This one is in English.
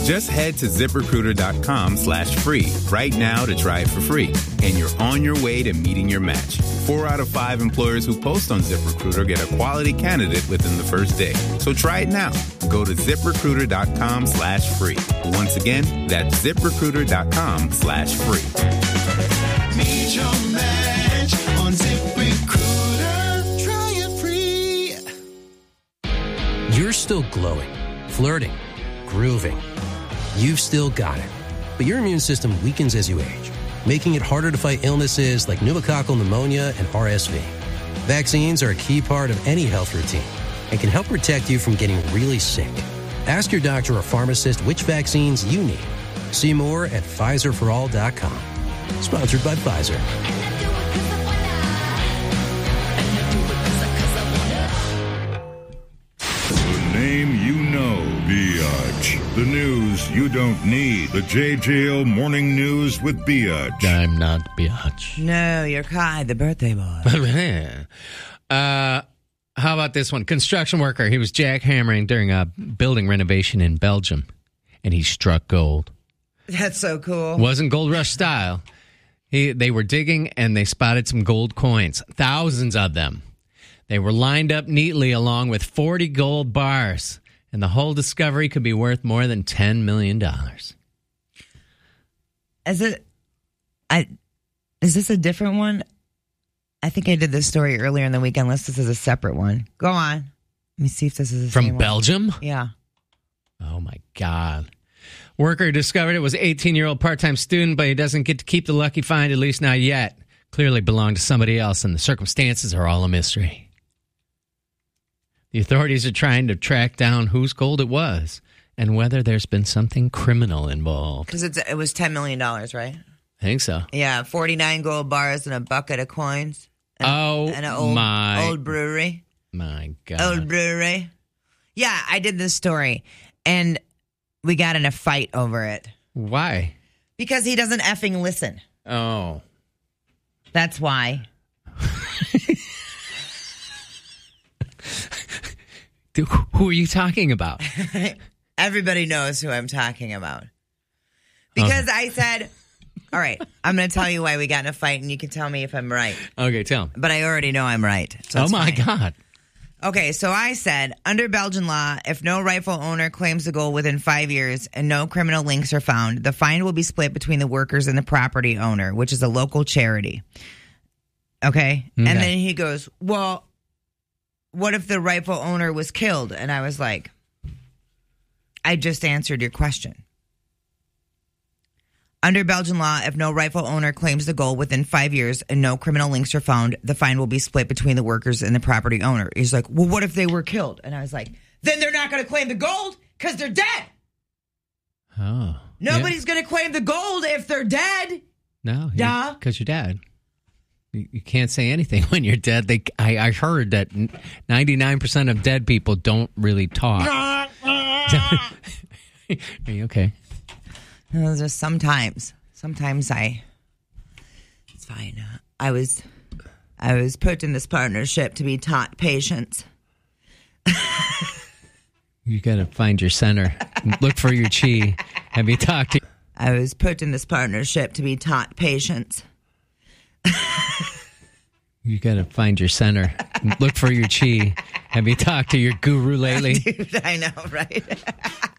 Just head to ZipRecruiter.com/free right now to try it for free. And you're on your way to meeting your match. 4 out of 5 employers who post on ZipRecruiter get a quality candidate within the first day. So try it now. Go to ZipRecruiter.com/free. Once again, that's ZipRecruiter.com/free. Meet your match on ZipRecruiter. Try it free. You're still glowing, flirting, grooving. You've still got it. But your immune system weakens as you age, making it harder to fight illnesses like pneumococcal pneumonia and RSV. Vaccines are a key part of any health routine and can help protect you from getting really sick. Ask your doctor or pharmacist which vaccines you need. See more at PfizerForAll.com. Sponsored by Pfizer. The name you know, Biatch. The news you don't need. The JJO Morning News with Biatch. I'm not Biatch. No, you're Kai, the birthday boy. How about this one? Construction worker. He was jackhammering during a building renovation in Belgium, and he struck gold. That's so cool. Wasn't Gold Rush style. They were digging, and they spotted some gold coins, thousands of them. They were lined up neatly along with 40 gold bars, and the whole discovery could be worth more than $10 million. Is this a different one? I think I did this story earlier in the week, unless this is a separate one. Go on. Let me see if this is the From same Belgium? one. Yeah. Oh, my God. Worker discovered it was an 18-year-old part-time student, but he doesn't get to keep the lucky find, at least not yet. Clearly belonged to somebody else, and the circumstances are all a mystery. The authorities are trying to track down whose gold it was and whether there's been something criminal involved. Because it was $10 million, right? I think so. Yeah, 49 gold bars and a bucket of coins. And an old brewery. My God. Old brewery. Yeah, I did this story, and we got in a fight over it. Why? Because he doesn't effing listen. Oh. That's why. Who are you talking about? Everybody knows who I'm talking about. Because I said, all right, I'm going to tell you why we got in a fight, and you can tell me if I'm right. Okay, tell him. But I already know I'm right. So oh, my God. Okay, so I said, under Belgian law, if no rightful owner claims the gold within 5 years and no criminal links are found, the fine will be split between the workers and the property owner, which is a local charity. Okay? And then he goes, well, what if the rightful owner was killed? And I was like, I just answered your question. Under Belgian law, if no rightful owner claims the gold within 5 years and no criminal links are found, the fine will be split between the workers and the property owner. He's like, well, what if they were killed? And I was like, then they're not going to claim the gold because they're dead. Oh. Nobody's going to claim the gold if they're dead. No. Because you're dead. You can't say anything when you're dead. I heard that 99% of dead people don't really talk. Are you okay? No, just sometimes it's fine. I was put in this partnership to be taught patience. You got to find your center. Look for your chi. Have you talked to... I was put in this partnership to be taught patience. You got to find your center. Look for your chi. Have you talked to your guru lately? Dude, I know, right?